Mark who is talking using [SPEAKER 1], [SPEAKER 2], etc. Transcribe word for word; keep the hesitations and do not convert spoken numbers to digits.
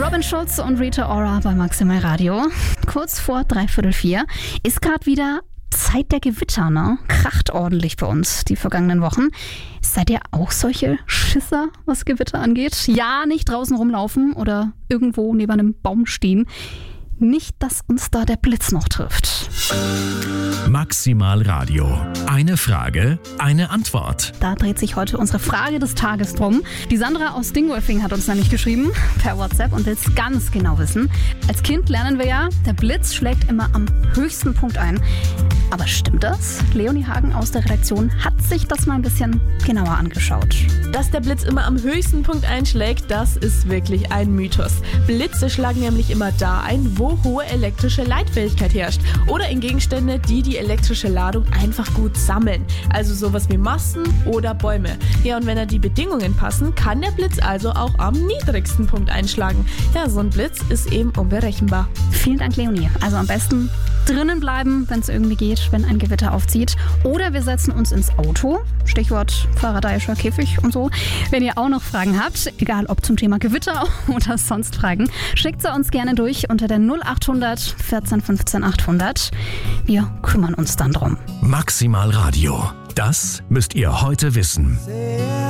[SPEAKER 1] Robin Schulz und Rita Ora bei Maximal Radio. Kurz vor dreiviertel vier ist gerade wieder Zeit der Gewitter, ne? Kracht ordentlich bei uns die vergangenen Wochen. Seid ihr auch solche Schisser, was Gewitter angeht? Ja, nicht draußen rumlaufen oder irgendwo neben einem Baum stehen. Nicht, dass uns da der Blitz noch trifft.
[SPEAKER 2] Maximal Radio. Eine Frage, eine Antwort.
[SPEAKER 1] Da dreht sich heute unsere Frage des Tages drum. Die Sandra aus Dingolfing hat uns nämlich geschrieben per WhatsApp und will es ganz genau wissen. Als Kind lernen wir ja, der Blitz schlägt immer am höchsten Punkt ein. Aber stimmt das? Leonie Hagen aus der Redaktion hat sich das mal ein bisschen genauer angeschaut.
[SPEAKER 3] Dass der Blitz immer am höchsten Punkt einschlägt, das ist wirklich ein Mythos. Blitze schlagen nämlich immer da ein, wo hohe elektrische Leitfähigkeit herrscht oder in Gegenstände, die die elektrische Ladung einfach gut sammeln. Also sowas wie Masten oder Bäume. Ja, und wenn da die Bedingungen passen, kann der Blitz also auch am niedrigsten Punkt einschlagen. Ja, so ein Blitz ist eben unberechenbar.
[SPEAKER 1] Vielen Dank, Leonie. Also am besten drinnen bleiben, wenn es irgendwie geht, wenn ein Gewitter aufzieht. Oder wir setzen uns ins Auto. Stichwort faradayischer Käfig und so. Wenn ihr auch noch Fragen habt, egal ob zum Thema Gewitter oder sonst Fragen, schickt sie uns gerne durch unter der null achthundert vierzehn fünfzehn achthundert. Wir kümmern uns dann drum.
[SPEAKER 2] Maximal Radio. Das müsst ihr heute wissen.